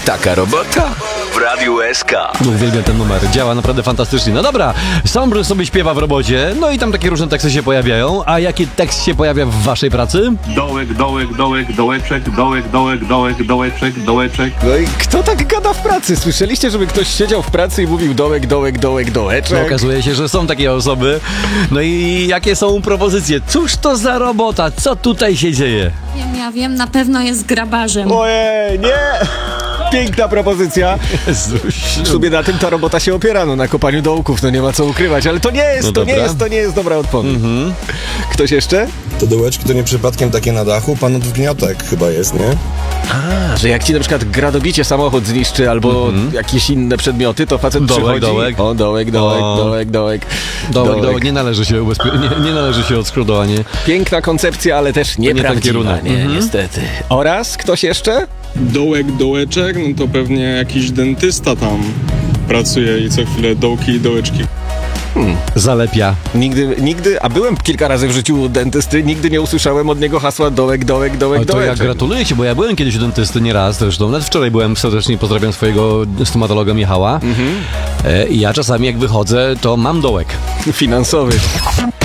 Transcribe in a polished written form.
Taka robota w Radiu SK. Uwielbiam ten numer, działa naprawdę fantastycznie. No dobra, sam sobie śpiewa w robocie, no i tam takie różne teksty się pojawiają. A jaki tekst się pojawia w waszej pracy? Dołek, dołek, dołek, dołeczek, dołek, dołek, dołek, dołeczek, dołeczek. No i kto tak gada w pracy? Słyszeliście, żeby ktoś siedział w pracy i mówił dołek, dołek, dołek, dołeczek? No, okazuje się, że są takie osoby. No i jakie są propozycje? Cóż to za robota? Co tutaj się dzieje? Ja wiem, na pewno jest grabarzem. Ojej, nie! Piękna propozycja. W sumie na tym ta robota się opiera, no na kopaniu dołków, no nie ma co ukrywać, ale to nie jest, No to nie jest dobra odpowiedź. Ktoś jeszcze? Te dołeczki to nie przypadkiem takie na dachu? Pan od wgniotek chyba jest, nie? A, że jak ci na przykład gradobicie samochód zniszczy albo jakieś inne przedmioty, to facet Dołek, przychodzi. dołek. O, dołek, dołek, O. dołek, dołek. Dołek, nie należy się nie należy się odskrodowanie. Piękna koncepcja, ale też nie ten nieprawdziwa, kierunek. nie, niestety. Oraz ktoś jeszcze? Dołek, dołeczek, no to pewnie jakiś dentysta tam pracuje i co chwilę dołki i dołeczki. Zalepia. Nigdy, a byłem kilka razy w życiu u dentysty, nigdy nie usłyszałem od niego hasła dołek, dołek, dołek, Ale to ja dołeczek. gratuluję ci, bo ja byłem kiedyś u dentysty nieraz zresztą. Nawet wczoraj byłem, serdecznie pozdrawiam swojego stomatologa Michała. I ja czasami jak wychodzę, to mam dołek. Finansowy.